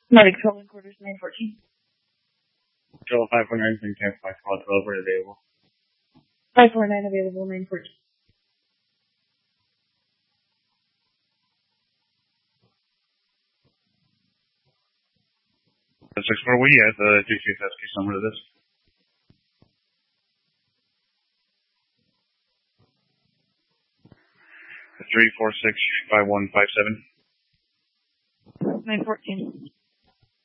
Medic Patrolman Quarters 914. Patrol 549 from Camp 512 are available. 549 available, 914. The 64, we have the GCFS case number to this. The 3465157. 914.